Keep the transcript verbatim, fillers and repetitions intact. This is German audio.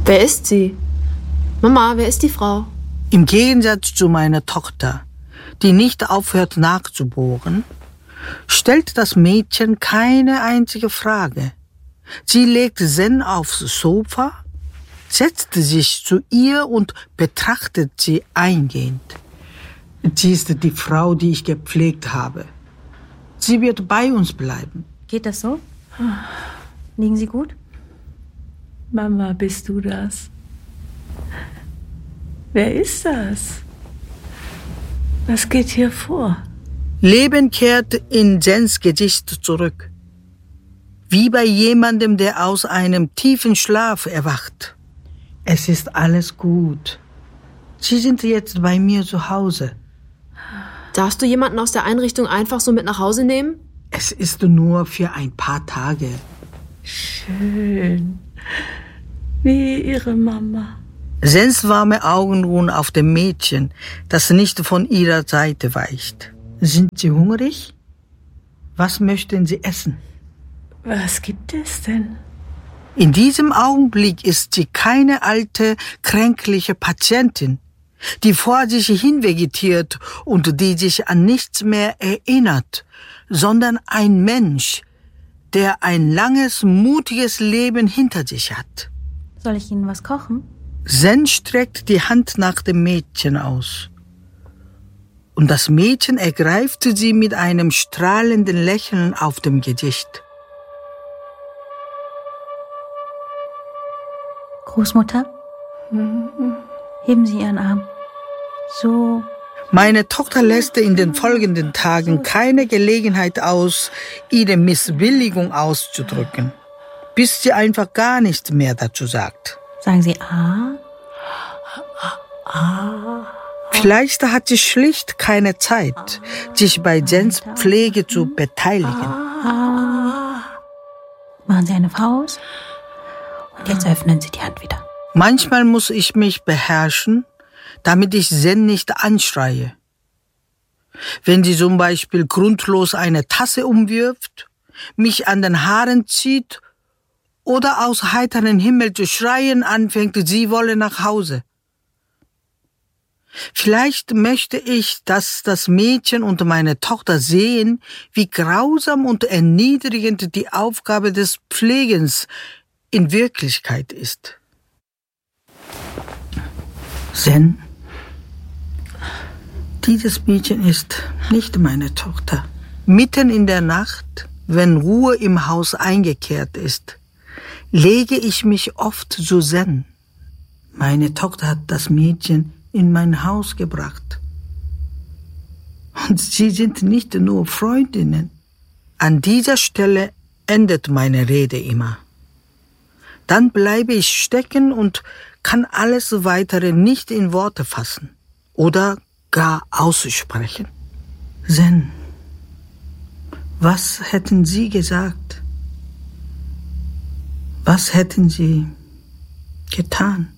Wer ist sie? Mama, wer ist die Frau? Im Gegensatz zu meiner Tochter, die nicht aufhört nachzubohren, stellt das Mädchen keine einzige Frage. Sie legt Zen aufs Sofa, setzt sich zu ihr und betrachtet sie eingehend. Sie ist die Frau, die ich gepflegt habe. Sie wird bei uns bleiben. Geht das so? Liegen Sie gut? Mama, bist du das? Wer ist das? Was geht hier vor? Leben kehrt in Zens Gesicht zurück. Wie bei jemandem, der aus einem tiefen Schlaf erwacht. Es ist alles gut. Sie sind jetzt bei mir zu Hause. Darfst du jemanden aus der Einrichtung einfach so mit nach Hause nehmen? Es ist nur für ein paar Tage. Schön. Wie ihre Mama. Zens warme Augen ruhen auf dem Mädchen, das nicht von ihrer Seite weicht. Sind Sie hungrig? Was möchten Sie essen? Was gibt es denn? In diesem Augenblick ist sie keine alte, kränkliche Patientin, die vor sich hinvegetiert und die sich an nichts mehr erinnert, sondern ein Mensch, der ein langes, mutiges Leben hinter sich hat. Soll ich Ihnen was kochen? Zen streckt die Hand nach dem Mädchen aus. Und das Mädchen ergreift sie mit einem strahlenden Lächeln auf dem Gesicht. Großmutter, heben Sie Ihren Arm. So. Meine Tochter lässt in den folgenden Tagen keine Gelegenheit aus, ihre Missbilligung auszudrücken, bis sie einfach gar nichts mehr dazu sagt. Sagen Sie A. A. Vielleicht hat sie schlicht keine Zeit, sich bei Zens Pflege zu beteiligen. A. Machen Sie eine Faust. Und jetzt öffnen Sie die Hand wieder. Manchmal muss ich mich beherrschen, damit ich Zen nicht anschreie. Wenn sie zum Beispiel grundlos eine Tasse umwirft, mich an den Haaren zieht oder aus heiterem Himmel zu schreien anfängt, sie wolle nach Hause. Vielleicht möchte ich, dass das Mädchen und meine Tochter sehen, wie grausam und erniedrigend die Aufgabe des Pflegens in Wirklichkeit ist. Zen, dieses Mädchen ist nicht meine Tochter. Mitten in der Nacht, wenn Ruhe im Haus eingekehrt ist, lege ich mich oft zu Zen. Meine Tochter hat das Mädchen in mein Haus gebracht. Und sie sind nicht nur Freundinnen. An dieser Stelle endet meine Rede immer. Dann bleibe ich stecken und kann alles Weitere nicht in Worte fassen oder gar aussprechen. Zen, was hätten Sie gesagt? Was hätten Sie getan?